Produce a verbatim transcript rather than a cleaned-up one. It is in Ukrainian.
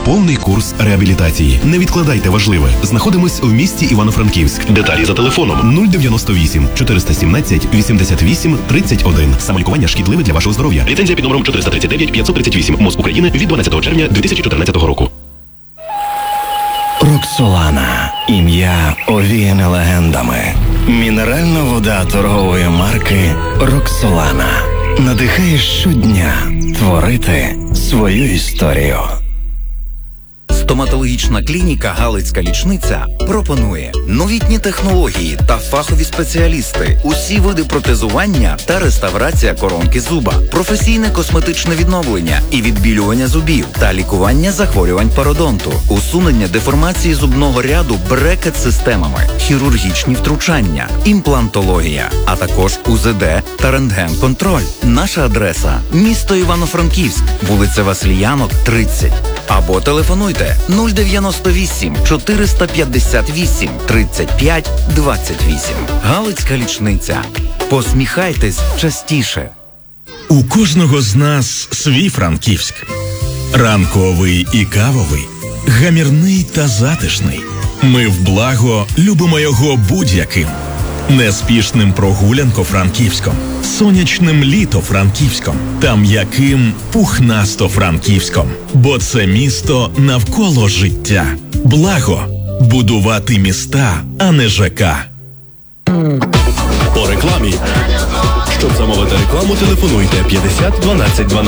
повний курс реабілітації. Не відкладайте важливе. Знаходимось в місті Івано-Франківськ. Деталі за телефоном нуль дев'яносто вісім чотириста сімнадцять вісімдесят вісім тридцять один. Самолікування шкідливе для вашого здоров'я. Ліцензія під номером чотириста тридцять дев'ять п'ятсот тридцять вісім. МОЗ України від дванадцятого червня дві тисячі чотирнадцятого року. Роксолана. Ім'я овіяне легендами. Мінеральна вода торгової марки Роксолана надихає щодня творити свою історію. Стоматологічна клініка «Галицька лічниця» пропонує новітні технології та фахові спеціалісти, усі види протезування та реставрація коронки зуба, професійне косметичне відновлення і відбілювання зубів та лікування захворювань пародонту, усунення деформації зубного ряду брекет-системами, хірургічні втручання, імплантологія, а також У З Д та рентген-контроль. Наша адреса – місто Івано-Франківськ, вулиця Васильянок, тридцять. Або телефонуйте нуль дев'яносто вісім чотириста п'ятдесят вісім тридцять п'ять двадцять вісім. Галицька лічниця. Посміхайтесь частіше. У кожного з нас свій Франківськ. Ранковий і кавовий, гамірний та затишний. Ми в благо любимо його будь-яким. Неспішним прогулянко-франківськом, сонячним літо-франківськом та м'яким пухнасто-франківськом. Бо це місто навколо життя. Благо – будувати міста, а не ЖК. По рекламі. Щоб замовити рекламу, телефонуйте п'ятдесят дванадцять дванадцять.